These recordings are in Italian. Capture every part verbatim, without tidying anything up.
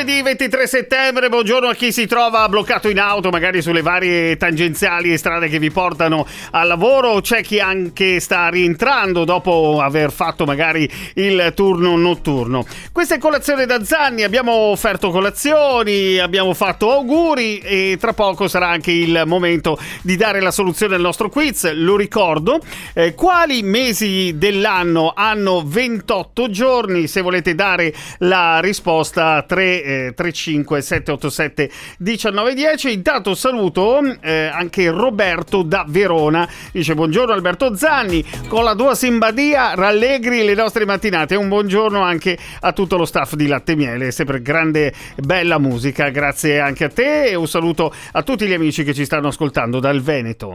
Giovedì ventitré settembre, buongiorno a chi si trova bloccato in auto, magari sulle varie tangenziali e strade che vi portano al lavoro. C'è chi anche sta rientrando dopo aver fatto magari il turno notturno. Questa è colazione da Zanni, abbiamo offerto colazioni, abbiamo fatto auguri e tra poco sarà anche il momento di dare la soluzione al nostro quiz. Lo ricordo, eh, quali mesi dell'anno hanno ventotto giorni? Se volete dare la risposta tre tre cinque sette otto sette uno nove uno zero. Intanto saluto eh, anche Roberto da Verona, dice buongiorno Alberto Zanni, con la tua simpatia rallegri le nostre mattinate. Un buongiorno anche a tutto lo staff di Latte Miele, sempre grande bella musica, grazie anche a te, e un saluto a tutti gli amici che ci stanno ascoltando dal Veneto.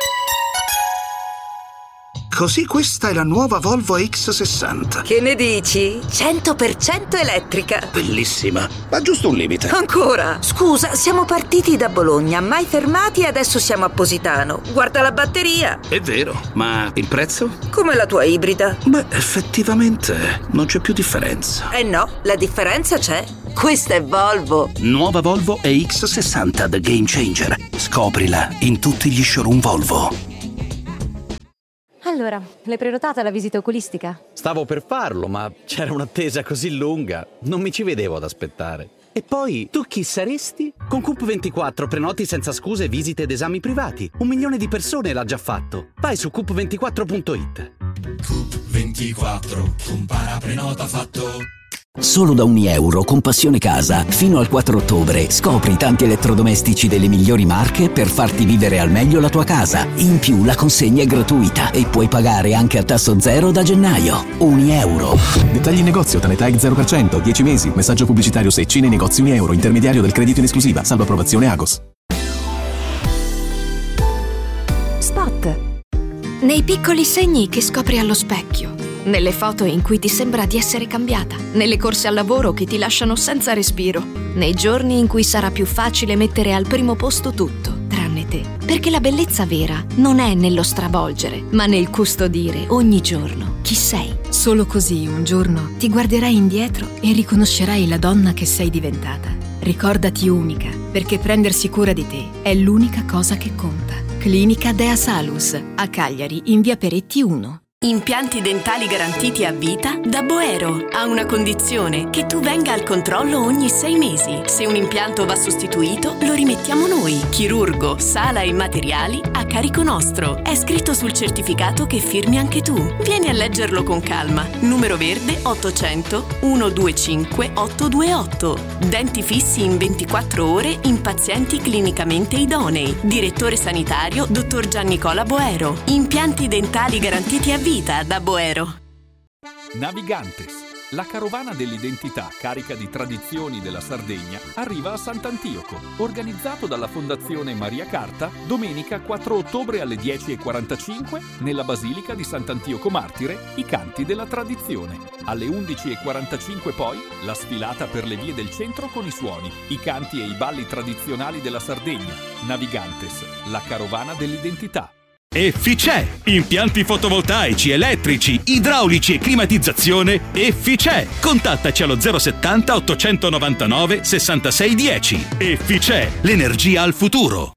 Così questa è la nuova Volvo X sessanta. Che ne dici? cento per cento elettrica. Bellissima, ma giusto un limite. Ancora? Scusa, siamo partiti da Bologna, mai fermati e adesso siamo a Positano. Guarda la batteria. È vero, ma il prezzo? Come la tua ibrida. Beh, effettivamente non c'è più differenza. Eh no, la differenza c'è. Questa è Volvo. Nuova Volvo E X sessanta The Game Changer. Scoprila in tutti gli showroom Volvo. Allora, l'hai prenotata la visita oculistica? Stavo per farlo, ma c'era un'attesa così lunga, non mi ci vedevo ad aspettare. E poi, tu chi saresti? Con Coop ventiquattro prenoti senza scuse visite ed esami privati. Un milione di persone l'ha già fatto. Vai su coop ventiquattro punto it. Coop ventiquattro, compara prenota fatto. Solo da un euro con Passione Casa, fino al quattro ottobre, scopri i tanti elettrodomestici delle migliori marche per farti vivere al meglio la tua casa. In più la consegna è gratuita e puoi pagare anche a tasso zero da gennaio. Un euro. Dettagli in negozio, Tanetag zero per cento, dieci mesi. Messaggio pubblicitario Secci nei negozi un euro. Intermediario del credito in esclusiva. Salvo approvazione Agos. Spot. Nei piccoli segni che scopri allo specchio. Nelle foto in cui ti sembra di essere cambiata, nelle corse al lavoro che ti lasciano senza respiro, nei giorni in cui sarà più facile mettere al primo posto tutto, tranne te. Perché la bellezza vera non è nello stravolgere, ma nel custodire ogni giorno chi sei. Solo così un giorno ti guarderai indietro e riconoscerai la donna che sei diventata. Ricordati unica, perché prendersi cura di te è l'unica cosa che conta. Clinica Dea Salus, a Cagliari, in via Peretti uno. Impianti dentali garantiti a vita da Boero. Ha una condizione: che tu venga al controllo ogni sei mesi. Se un impianto va sostituito, lo rimettiamo noi. Chirurgo, sala e materiali a carico nostro. È scritto sul certificato che firmi anche tu. Vieni a leggerlo con calma. Numero verde ottocento centodventicinque ottocentodventotto. Denti fissi in ventiquattro ore in pazienti clinicamente idonei. Direttore sanitario dottor Giannicola Boero. Impianti dentali garantiti a vita da Boero. Navigantes, la carovana dell'identità carica di tradizioni della Sardegna, arriva a Sant'Antioco. Organizzato dalla Fondazione Maria Carta, domenica quattro ottobre alle dieci e quarantacinque nella Basilica di Sant'Antioco Martire, i canti della tradizione. Alle undici e quarantacinque poi la sfilata per le vie del centro con i suoni, i canti e i balli tradizionali della Sardegna. Navigantes, la carovana dell'identità. Efficè, impianti fotovoltaici, elettrici, idraulici e climatizzazione. Efficè, contattaci allo zero settanta ottocentonovantanove sessantasei dieci. Efficè, l'energia al futuro.